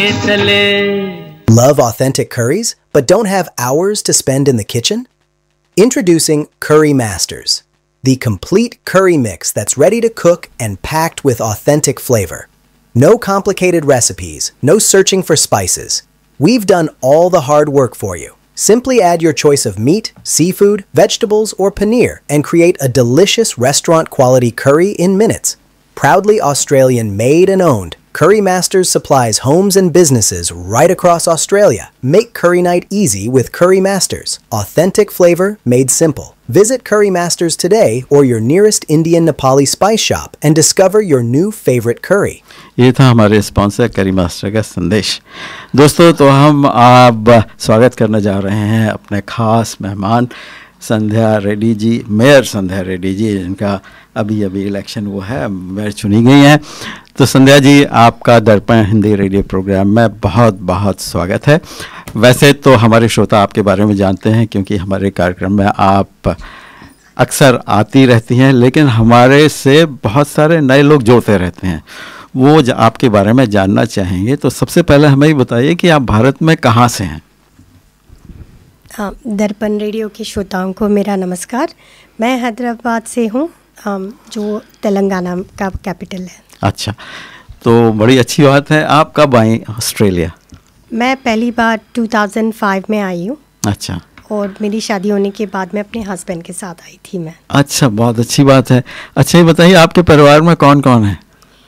Love authentic curries, but don't have hours to spend in the kitchen? Introducing Curry Masters, the complete curry mix that's ready to cook and packed with authentic flavor. No complicated recipes, no searching for spices. We've done all the hard work for you. Simply add your choice of meat, seafood, vegetables, or paneer and create a delicious restaurant-quality curry in minutes. Proudly Australian made and owned, Curry Masters supplies homes and businesses right across Australia. Make curry night easy with Curry Masters. Authentic flavor made simple. Visit Curry Masters today or your nearest Indian Nepali spice shop and discover your new favorite curry. ये था हमारे sponsor करी master का संदेश। दोस्तों, तो हम अब स्वागत करने जा रहे हैं अपने ख़ास मेहमान संध्या रेड्डी जी, मेयर संध्या रेड्डी जी, जिनका अभी इलेक्शन हुआ है, मेयर चुनी गई हैं। तो संध्या जी, आपका दर्पण हिंदी रेडियो प्रोग्राम में बहुत बहुत स्वागत है। वैसे तो हमारे श्रोता आपके बारे में जानते हैं क्योंकि हमारे कार्यक्रम में आप अक्सर आती रहती हैं, लेकिन हमारे से बहुत सारे नए लोग जुड़ते रहते हैं, वो आपके बारे में जानना चाहेंगे। तो सबसे पहले हमें ये बताइए कि आप भारत में कहाँ से हैं? दर्पण रेडियो के श्रोताओं को मेरा नमस्कार। मैं हैदराबाद से हूँ, जो तेलंगाना का कैपिटल है। अच्छा, तो बड़ी अच्छी बात है। आप कब आई ऑस्ट्रेलिया? मैं पहली बार 2005 में आई हूँ। अच्छा। और मेरी शादी होने के बाद मैं अपने हस्बैंड के साथ आई थी मैं। अच्छा, बहुत अच्छी बात है। अच्छा, ये बताइए आपके परिवार में कौन कौन है?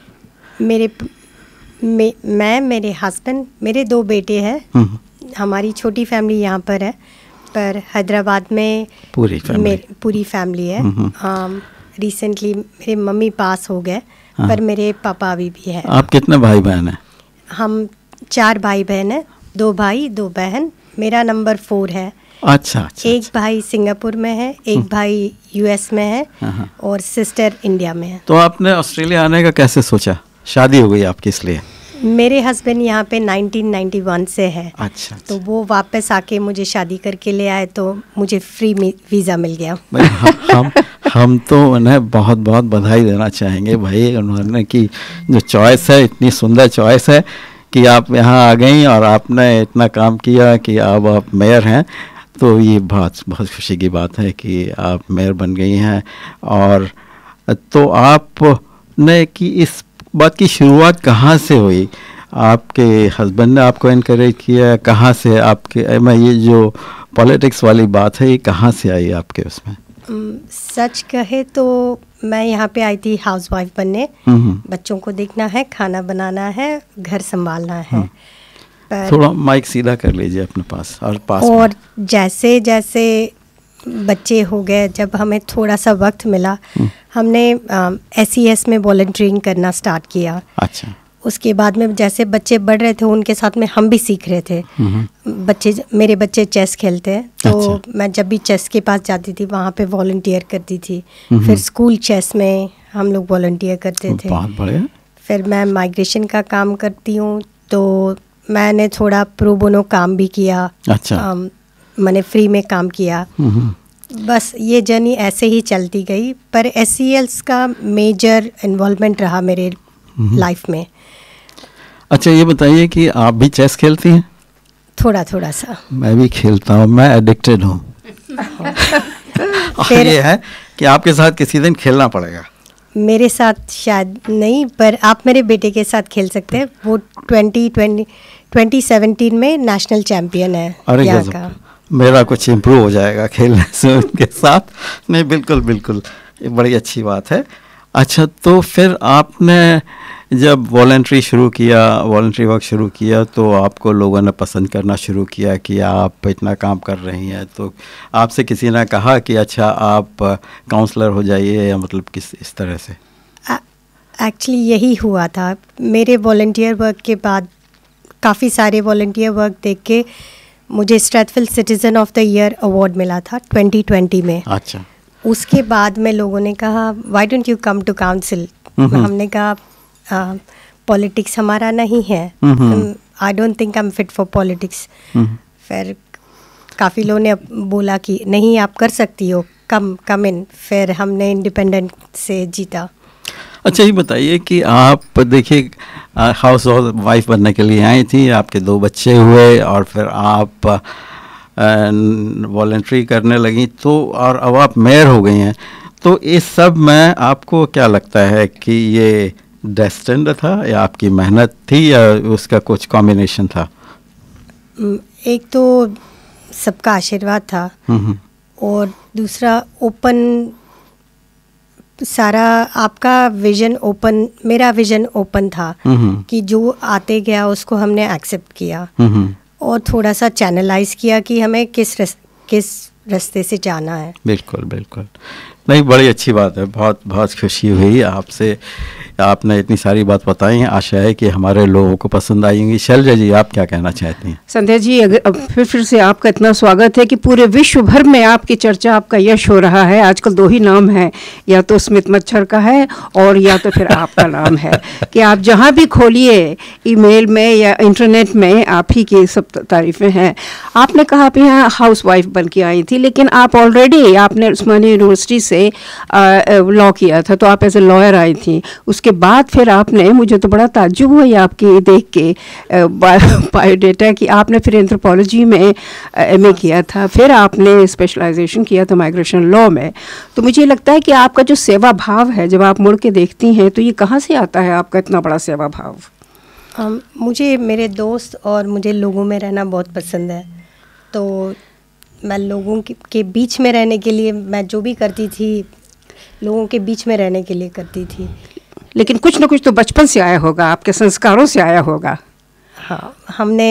मैं, मेरे हस्बैंड, मेरे 2 बेटे हैं। हमारी छोटी फैमिली यहाँ पर है, पर हैदराबाद में पूरी फैमिली है। रिसेंटली मेरे मम्मी पास हो गए, पर मेरे पापा अभी भी है। आप कितने भाई बहन हैं? हम 4 भाई बहन हैं, 2 भाई 2 बहन। मेरा नंबर 4 है। अच्छा। एक भाई सिंगापुर में है, एक भाई यूएस में है और सिस्टर इंडिया में है। तो आपने ऑस्ट्रेलिया आने का कैसे सोचा? शादी हो गई आपकी इसलिए? मेरे हस्बैंड यहाँ पे 1991 से है। अच्छा। तो वो वापस आके मुझे शादी करके ले आए, तो मुझे फ्री वीज़ा मिल गया। हम तो उन्हें बहुत बहुत बधाई देना चाहेंगे भाई, उन्होंने की जो चॉइस है, इतनी सुंदर चॉइस है कि आप यहाँ आ गई और आपने इतना काम किया कि अब आप मेयर हैं। तो ये बहुत बहुत खुशी की बात है कि आप मेयर बन गई हैं। और तो आपने कि इस बात की शुरुआत कहाँ से हुई? आपके हस्बैंड ने आपको इनकरेज किया? कहाँ से आपके मैं ये जो पॉलिटिक्स वाली बात है, ये कहाँ से आई आपके उसमें? सच कहे तो मैं यहाँ पे आई थी हाउसवाइफ बनने। बच्चों को देखना है, खाना बनाना है, घर संभालना है। पर थोड़ा माइक सीधा कर लीजिए अपने पास और जैसे जैसे बच्चे हो गए, जब हमें थोड़ा सा वक्त मिला, हमने SES में वॉलंटियरिंग करना स्टार्ट किया। अच्छा। उसके बाद में जैसे बच्चे बढ़ रहे थे, उनके साथ में हम भी सीख रहे थे। मेरे बच्चे चेस खेलते हैं, तो मैं जब भी चेस के पास जाती थी, वहाँ पे वॉलंटियर करती थी। फिर स्कूल चेस में हम लोग वॉलंटियर करते थे। बहुत बढ़िया। फिर मैं माइग्रेशन का काम करती हूँ, तो मैंने थोड़ा प्रो बोनो काम भी किया। अच्छा। मैंने फ्री में काम किया। बस ये जर्नी ऐसे ही चलती गई, पर SES का मेजर इन्वॉल्वमेंट रहा मेरे लाइफ में। अच्छा, ये बताइए कि आप भी चेस खेलती हैं? थोड़ा थोड़ा सा। मैं भी खेलता हूँ, मैं एडिक्टेड हूँ। और ये है कि आपके साथ किसी दिन खेलना पड़ेगा। मेरे साथ शायद नहीं, पर आप मेरे बेटे के साथ खेल सकते हैं। वो 2017 में नेशनल चैम्पियन है यहाँ का। मेरा कुछ इम्प्रूव हो जाएगा खेलने से उनके साथ। नहीं, बिल्कुल बिल्कुल, ये बड़ी अच्छी बात है। अच्छा, तो फिर आपने जब वॉलंटरी वर्क शुरू किया, तो आपको लोगों ने पसंद करना शुरू किया कि आप इतना काम कर रही हैं। तो आपसे किसी ने कहा कि अच्छा आप काउंसलर हो जाइए, या मतलब किस इस तरह से? एक्चुअली यही हुआ था। मेरे वॉलंटियर वर्क के बाद काफ़ी सारे वॉलंटियर वर्क देख के मुझे स्ट्रैथविल citizen of the year award मिला था 2020 में। अच्छा। उसके बाद में लोगों ने कहा why don't you come to counsel. हमने कहा पॉलिटिक्स हमारा नहीं है, I don't think I am fit for politics. फिर काफ़ी लोगों ने बोला कि नहीं, आप कर सकती हो, कम इन। फिर हमने इंडिपेंडेंट से जीता। अच्छा, ये बताइए कि आप देखिए हाउस वाइफ बनने के लिए आई थी, आपके 2 बच्चे हुए और फिर आप वॉलंटरी करने लगी, तो और अब आप मेयर हो गई हैं, तो इस सब में आपको क्या लगता है कि ये डेस्टिन्ड था या आपकी मेहनत थी या उसका कुछ कॉम्बिनेशन था? एक तो सबका आशीर्वाद था और दूसरा ओपन, सारा आपका विजन ओपन, मेरा विजन ओपन था कि जो आते गया उसको हमने एक्सेप्ट किया और थोड़ा सा चैनलाइज किया कि हमें किस रास्ते से जाना है। बिल्कुल बिल्कुल, नहीं, बड़ी अच्छी बात है, बहुत बहुत खुशी हुई आपसे, आपने इतनी सारी बात बताई हैं, आशा है कि हमारे लोगों को पसंद आएंगी। शैलजा जी, आप क्या कहना चाहती हैं? संध्या जी, अब फिर से आपका इतना स्वागत है कि पूरे विश्व भर में आपकी चर्चा, आपका यश हो रहा है। आजकल 2 ही नाम है, या तो स्मित मच्छर का है और या तो फिर आपका नाम है कि आप जहाँ भी खोलिए, ईमेल में या इंटरनेट में, आप ही की सब तारीफ़ें हैं। आपने कहा आप यहाँ हाउस वाइफ बन के आई थी, लेकिन आप ऑलरेडी आपने उस्मानिया यूनिवर्सिटी से लॉ किया था, तो आप एज ए लॉयर आई थी। उसके बाद फिर आपने, मुझे तो बड़ा ताज्जुब हुआ ये आपकी देख के बायोडेटा कि आपने फिर एंथ्रोपोलॉजी में MA किया था, फिर आपने स्पेशलाइजेशन किया था माइग्रेशन लॉ में। तो मुझे लगता है कि आपका जो सेवा भाव है, जब आप मुड़ के देखती हैं, तो ये कहाँ से आता है आपका इतना बड़ा सेवा भाव? मुझे मेरे दोस्त और मुझे लोगों में रहना बहुत पसंद है, तो मैं लोगों के बीच में रहने के लिए, मैं जो भी करती थी लोगों के बीच में रहने के लिए करती थी। लेकिन कुछ ना कुछ तो बचपन से आया होगा, आपके संस्कारों से आया होगा। हाँ, हमने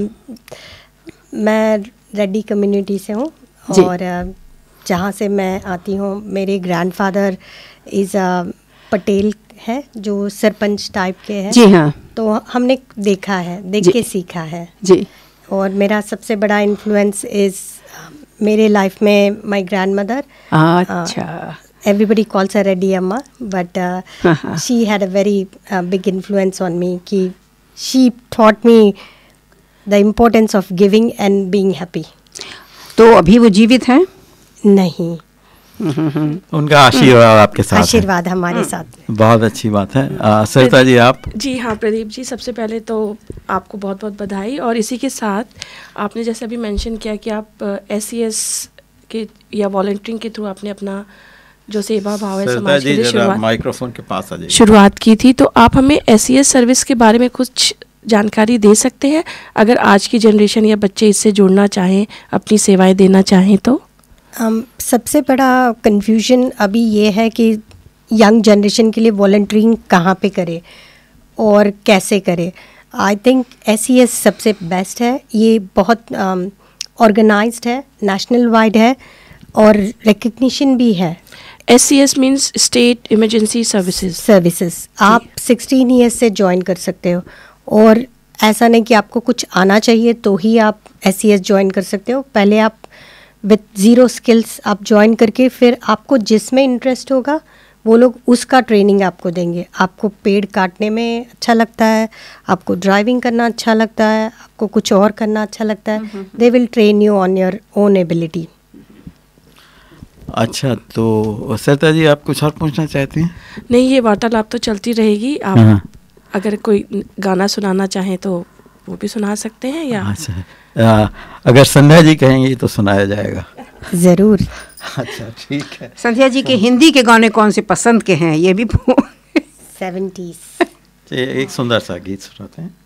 मैं रेड्डी कम्युनिटी से हूँ और जहाँ से मैं आती हूँ, मेरे ग्रैंडफादर इज़ पटेल है, जो सरपंच टाइप के हैं। जी हाँ। तो हमने देखा है, देख के सीखा है जी। और मेरा सबसे बड़ा इन्फ्लुएंस इज़ मेरे लाइफ में माय ग्रैंडमदर। अच्छा। Everybody calls her Reddy Amma, but she had a very big influence on me. She taught me the importance of giving and being happy. तो अभी वो जीवित हैं? नहीं। उनका आशीर्वाद आपके साथ है। आशीर्वाद हमारे साथ। बहुत अच्छी बात है। सरिता जी, आप? जी हाँ प्रदीप जी, सबसे पहले तो आपको बहुत बहुत बधाई, और इसी के साथ आपने जैसे अभी मेंशन किया कि आप SES के या वॉलंटियरिंग के थ्रू आपने अपना जो सेवा भाव है समाज के लिए माइक्रोफोन के पास आ जाइए, शुरुआत की थी। तो आप हमें SES सर्विस के बारे में कुछ जानकारी दे सकते हैं, अगर आज की जनरेशन या बच्चे इससे जुड़ना चाहें, अपनी सेवाएं देना चाहें तो? सबसे बड़ा कन्फ्यूजन अभी ये है कि यंग जनरेशन के लिए वॉलंटियरिंग कहाँ पे करे और कैसे करे। आई थिंक SES सबसे बेस्ट है, ये बहुत ऑर्गेनाइज्ड है, नेशनल वाइड है और रिकग्निशन भी है। SES means state emergency services. आप 16 ईयर्स से ज्वाइन कर सकते हो और ऐसा नहीं कि आपको कुछ आना चाहिए तो ही आप SES ज्वाइन कर सकते हो। पहले आप विथ ज़ीरो स्किल्स आप ज्वाइन करके फिर आपको जिसमें इंटरेस्ट होगा वो लोग उसका ट्रेनिंग आपको देंगे। आपको पेड़ काटने में अच्छा लगता है, आपको ड्राइविंग करना अच्छा लगता है, आपको कुछ और करना अच्छा लगता है, they will train you on your own ability. अच्छा, तो सरिता जी, आप कुछ और पूछना चाहती हैं? नहीं, ये वार्तालाप तो चलती रहेगी। आप अगर कोई गाना सुनाना चाहें तो वो भी सुना सकते हैं या? अच्छा, अगर संध्या जी कहेंगी तो सुनाया जाएगा। ज़रूर। अच्छा, ठीक है। संध्या जी के हिंदी के गाने कौन से पसंद के हैं, ये भी 70s। एक सुंदर सा गीत सुनाते हैं।